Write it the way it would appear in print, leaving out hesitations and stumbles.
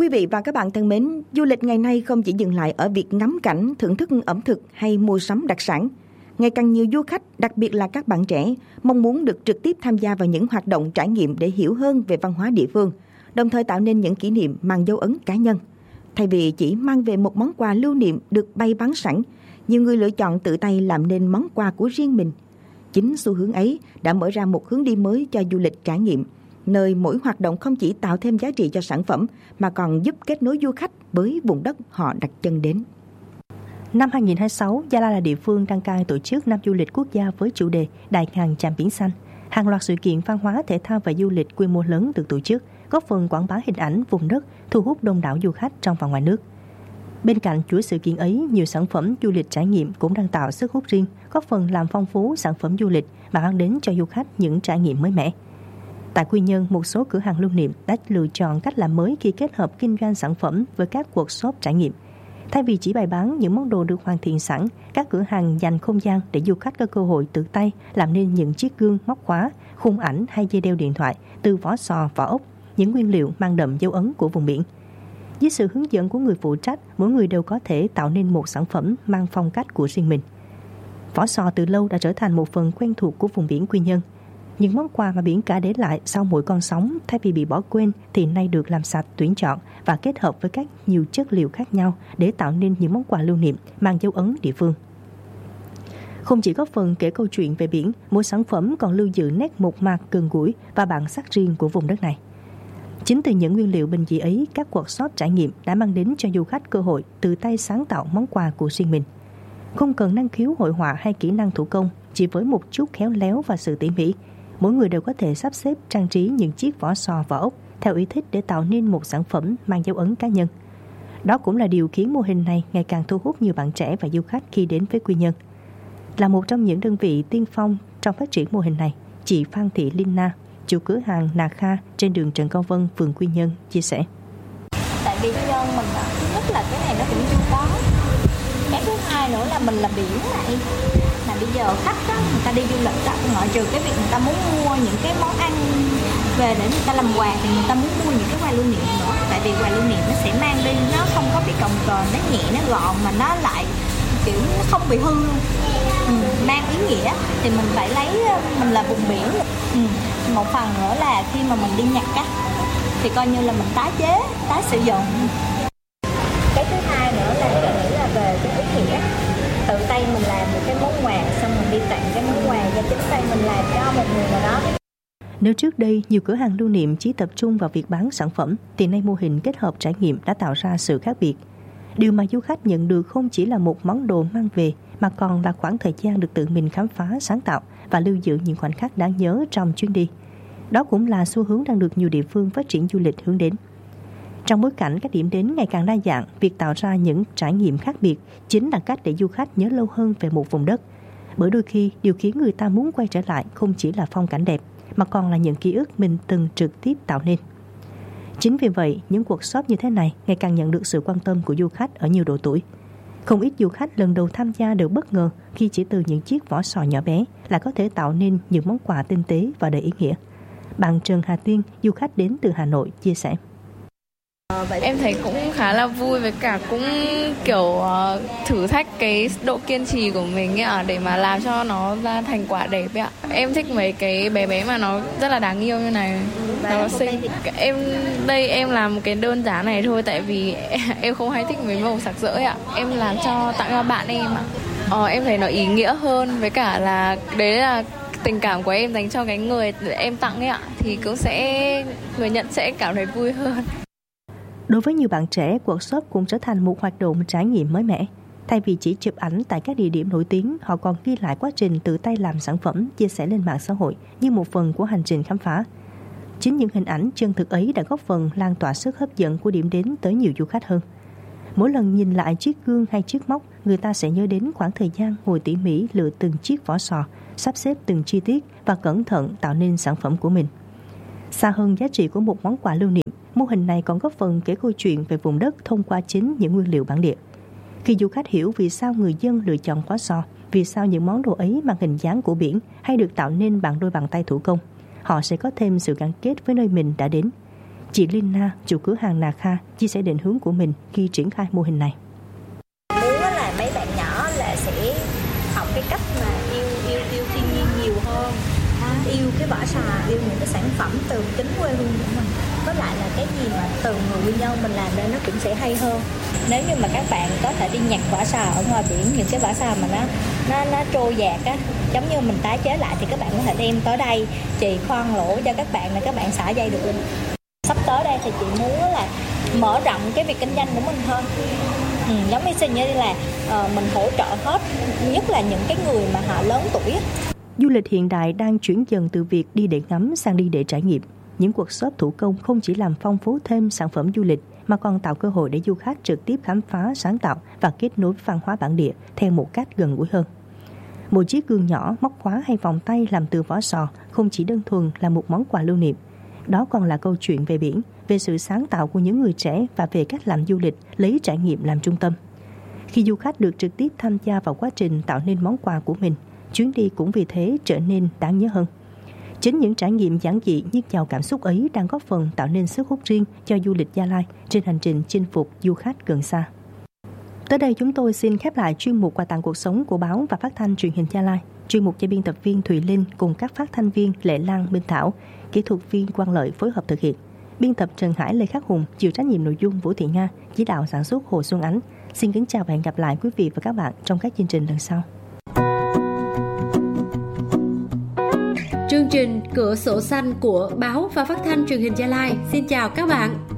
Quý vị và các bạn thân mến, du lịch ngày nay không chỉ dừng lại ở việc ngắm cảnh, thưởng thức ẩm thực hay mua sắm đặc sản. Ngày càng nhiều du khách, đặc biệt là các bạn trẻ, mong muốn được trực tiếp tham gia vào những hoạt động trải nghiệm để hiểu hơn về văn hóa địa phương, đồng thời tạo nên những kỷ niệm mang dấu ấn cá nhân. Thay vì chỉ mang về một món quà lưu niệm được bày bán sẵn, nhiều người lựa chọn tự tay làm nên món quà của riêng mình. Chính xu hướng ấy đã mở ra một hướng đi mới cho du lịch trải nghiệm, nơi mỗi hoạt động không chỉ tạo thêm giá trị cho sản phẩm mà còn giúp kết nối du khách với vùng đất họ đặt chân đến. Năm 2026, Gia Lai là địa phương đăng cai tổ chức năm du lịch quốc gia với chủ đề Đại ngàn chạm biển xanh. Hàng loạt sự kiện văn hóa, thể thao và du lịch quy mô lớn được tổ chức, góp phần quảng bá hình ảnh vùng đất, thu hút đông đảo du khách trong và ngoài nước. Bên cạnh chuỗi sự kiện ấy, nhiều sản phẩm du lịch trải nghiệm cũng đang tạo sức hút riêng, góp phần làm phong phú sản phẩm du lịch và mang đến cho du khách những trải nghiệm mới mẻ. Tại Quy Nhơn, một số cửa hàng lưu niệm đã lựa chọn cách làm mới khi kết hợp kinh doanh sản phẩm với các workshop trải nghiệm. Thay vì chỉ bày bán những món đồ được hoàn thiện sẵn, các cửa hàng dành không gian để du khách có cơ hội tự tay làm nên những chiếc gương, móc khóa, khung ảnh hay dây đeo điện thoại từ vỏ sò, vỏ ốc, những nguyên liệu mang đậm dấu ấn của vùng biển. Dưới sự hướng dẫn của người phụ trách, mỗi người đều có thể tạo nên một sản phẩm mang phong cách của riêng mình. Vỏ sò từ lâu đã trở thành một phần quen thuộc của vùng biển Quy Nhơn. Những món quà mà biển cả để lại sau mỗi con sóng, thay vì bị bỏ quên thì nay được làm sạch, tuyển chọn và kết hợp với các nhiều chất liệu khác nhau để tạo nên những món quà lưu niệm mang dấu ấn địa phương. Không chỉ góp phần kể câu chuyện về biển, mỗi sản phẩm còn lưu giữ nét mộc mạc, gần gũi và bản sắc riêng của vùng đất này. Chính từ những nguyên liệu bình dị ấy, các workshop trải nghiệm đã mang đến cho du khách cơ hội tự tay sáng tạo món quà của riêng mình. Không cần năng khiếu hội họa hay kỹ năng thủ công, chỉ với một chút khéo léo và sự tỉ mỉ, mỗi người đều có thể sắp xếp trang trí những chiếc vỏ sò, vỏ ốc theo ý thích để tạo nên một sản phẩm mang dấu ấn cá nhân. Đó cũng là điều khiến mô hình này ngày càng thu hút nhiều bạn trẻ và du khách khi đến với Quy Nhơn. Là một trong những đơn vị tiên phong trong phát triển mô hình này, chị Phan Thị Linh Na, chủ cửa hàng Nà Kha trên đường Trần Cao Vân, phường Quy Nhơn chia sẻ. Tại vì Quy Nhơn mình thứ nhất là cái này nó cũng chưa có. Cái thứ hai nữa là mình là biển này. Mà bây giờ khách đó, người ta đi du lịch đó, ngoại trừ cái việc người ta muốn mua những cái món ăn về để người ta làm quà thì người ta muốn mua những cái quà lưu niệm nữa. Tại vì quà lưu niệm nó sẽ mang đi, nó không có bị cồng kềnh, nó nhẹ, nó gọn mà nó lại kiểu nó không bị hư luôn. Mang ý nghĩa thì mình phải lấy, mình là vùng biển. Một phần nữa là khi mà mình đi nhặt á thì coi như là mình tái chế, tái sử dụng. Cái thứ hai nữa là mình nghĩ là về cái ý nghĩa, tự tay mình làm một cái món quà xong mình đi tặng cái món quà do chính tay mình làm cho một người nào đó. Nếu trước đây nhiều cửa hàng lưu niệm chỉ tập trung vào việc bán sản phẩm, thì nay mô hình kết hợp trải nghiệm đã tạo ra sự khác biệt. Điều mà du khách nhận được không chỉ là một món đồ mang về, mà còn là khoảng thời gian được tự mình khám phá, sáng tạo và lưu giữ những khoảnh khắc đáng nhớ trong chuyến đi. Đó cũng là xu hướng đang được nhiều địa phương phát triển du lịch hướng đến. Trong bối cảnh các điểm đến ngày càng đa dạng, việc tạo ra những trải nghiệm khác biệt chính là cách để du khách nhớ lâu hơn về một vùng đất. Bởi đôi khi, điều khiến người ta muốn quay trở lại không chỉ là phong cảnh đẹp, mà còn là những ký ức mình từng trực tiếp tạo nên. Chính vì vậy, những workshop như thế này ngày càng nhận được sự quan tâm của du khách ở nhiều độ tuổi. Không ít du khách lần đầu tham gia đều bất ngờ khi chỉ từ những chiếc vỏ sò nhỏ bé là có thể tạo nên những món quà tinh tế và đầy ý nghĩa. Bạn Trần Hà Tiên, du khách đến từ Hà Nội, chia sẻ. Em thấy cũng khá là vui, với cả cũng kiểu thử thách cái độ kiên trì của mình ấy, để mà làm cho nó ra thành quả đẹp ấy ạ. Em thích mấy cái bé bé mà nó rất là đáng yêu như này, nó xinh. Em làm một cái đơn giá này thôi, tại vì em không hay thích mấy màu sặc sỡ ạ. Em làm tặng cho bạn em ạ. Em thấy nó ý nghĩa hơn, với cả là đấy là tình cảm của em dành cho cái người em tặng ấy ạ, thì cũng sẽ người nhận sẽ cảm thấy vui hơn. Đối với nhiều bạn trẻ, workshop cũng trở thành một hoạt động trải nghiệm mới mẻ. Thay vì chỉ chụp ảnh tại các địa điểm nổi tiếng, họ còn ghi lại quá trình tự tay làm sản phẩm, chia sẻ lên mạng xã hội như một phần của hành trình khám phá. Chính những hình ảnh chân thực ấy đã góp phần lan tỏa sức hấp dẫn của điểm đến tới nhiều du khách hơn. Mỗi lần nhìn lại chiếc gương hay chiếc móc, người ta sẽ nhớ đến khoảng thời gian ngồi tỉ mỉ lựa từng chiếc vỏ sò, sắp xếp từng chi tiết và cẩn thận tạo nên sản phẩm của mình. Xa hơn giá trị của một món quà lưu niệm, mô hình này còn góp phần kể câu chuyện về vùng đất thông qua chính những nguyên liệu bản địa. Khi du khách hiểu vì sao người dân lựa chọn vỏ sò, vì sao những món đồ ấy mang hình dáng của biển hay được tạo nên bằng đôi bàn tay thủ công, họ sẽ có thêm sự gắn kết với nơi mình đã đến. Chị Lina, chủ cửa hàng Nà Kha, chia sẻ định hướng của mình khi triển khai mô hình này. Muốn là mấy bạn nhỏ là sẽ học cái cách mà yêu thiên nhiên nhiều hơn, yêu cái vỏ sò, yêu những cái sản phẩm từ chính quê hương của mình. Với lại là cái gì mà từ người nguyên nhân mình làm nên nó cũng sẽ hay hơn. Nếu như mà các bạn có thể đi nhặt vỏ sò ở ngoài biển, những cái vỏ sò mà nó trôi dạt á, giống như mình tái chế lại thì các bạn có thể đem tới đây, chị khoan lỗ cho các bạn để các bạn xả dây được luôn. Sắp tới đây thì chị muốn là mở rộng cái việc kinh doanh của mình hơn. Giống như là mình hỗ trợ hết, nhất là những cái người mà họ lớn tuổi. Du lịch hiện đại đang chuyển dần từ việc đi để ngắm sang đi để trải nghiệm. Những workshop thủ công không chỉ làm phong phú thêm sản phẩm du lịch mà còn tạo cơ hội để du khách trực tiếp khám phá, sáng tạo và kết nối văn hóa bản địa theo một cách gần gũi hơn. Một chiếc gương nhỏ, móc khóa hay vòng tay làm từ vỏ sò không chỉ đơn thuần là một món quà lưu niệm. Đó còn là câu chuyện về biển, về sự sáng tạo của những người trẻ và về cách làm du lịch lấy trải nghiệm làm trung tâm. Khi du khách được trực tiếp tham gia vào quá trình tạo nên món quà của mình, chuyến đi cũng vì thế trở nên đáng nhớ hơn. Chính những trải nghiệm giản dị nhưng giàu cảm xúc ấy đang góp phần tạo nên sức hút riêng cho du lịch Gia Lai trên hành trình chinh phục du khách gần xa. Tới đây chúng tôi xin khép lại chuyên mục Quà tặng cuộc sống của báo và phát thanh truyền hình Gia Lai. Chuyên mục do biên tập viên Thùy Linh cùng các phát thanh viên Lệ Lan, Minh Thảo, kỹ thuật viên Quang Lợi phối hợp thực hiện. Biên tập Trần Hải, Lê Khắc Hùng, chịu trách nhiệm nội dung Vũ Thị Nga, chỉ đạo sản xuất Hồ Xuân Ánh. Xin kính chào và hẹn gặp lại quý vị và các bạn trong các chương trình lần sau. Chương trình Cửa sổ xanh của báo và phát thanh truyền hình Gia Lai xin chào các bạn.